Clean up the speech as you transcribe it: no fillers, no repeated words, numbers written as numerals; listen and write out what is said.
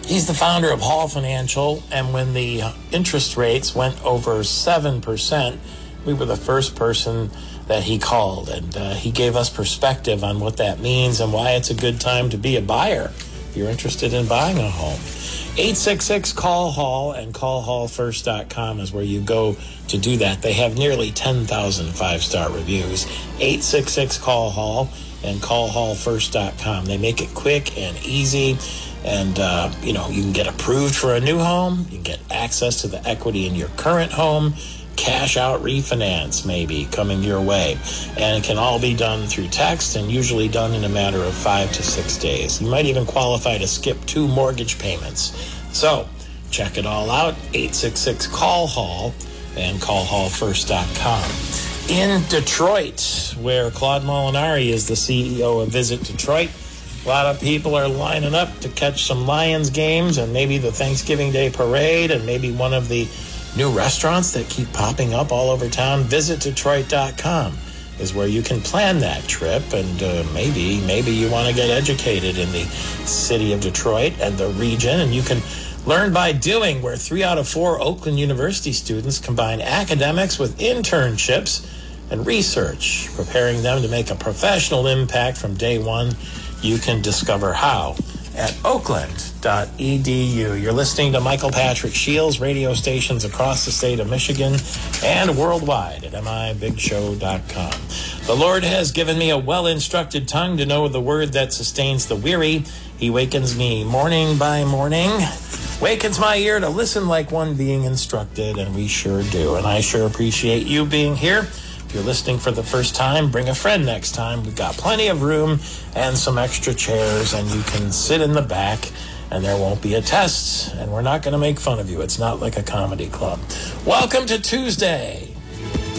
He's the founder of Hall Financial, and when the interest rates went over 7%, we were the first person that he called, and he gave us perspective on what that means and why it's a good time to be a buyer if you're interested in buying a home. 866-CALL-HALL, and callhallfirst.com is where you go to do that. They have nearly 10,000 five-star reviews. 866-CALL-HALL and callhallfirst.com. They make it quick and easy, and you can get approved for a new home. You can get access to the equity in your current home. Cash out refinance maybe coming your way. And it can all be done through text and usually done in a matter of 5 to 6 days. You might even qualify to skip 2 mortgage payments. So check it all out. 866-CALL-HALL and callhallfirst.com. In Detroit, where Claude Molinari is the CEO of Visit Detroit, a lot of people are lining up to catch some Lions games and maybe the Thanksgiving Day parade and maybe one of the new restaurants that keep popping up all over town. VisitDetroit.com is where you can plan that trip, and maybe you want to get educated in the city of Detroit and the region, and you can learn by doing, where 3 out of 4 Oakland University students combine academics with internships and research, preparing them to make a professional impact from day one. You can discover how at oakland.edu. You're listening to Michael Patrick Shields, radio stations across the state of Michigan and worldwide at mibigshow.com. The Lord has given me a well-instructed tongue to know the word that sustains the weary. He wakens me morning by morning, wakens my ear to listen like one being instructed, and we sure do. And I sure appreciate you being here. If you're listening for the first time, bring a friend next time. We've got plenty of room and some extra chairs, and you can sit in the back, and there won't be a test, and we're not going to make fun of you. It's not like a comedy club. Welcome to Tuesday.